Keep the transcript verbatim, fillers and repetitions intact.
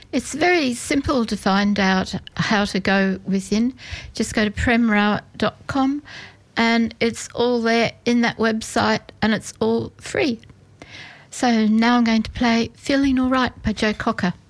It's very simple to find out how to go within. Just go to prem rawat dot com and it's all there in that website and it's all free. So now I'm going to play Feeling All Right by Joe Cocker.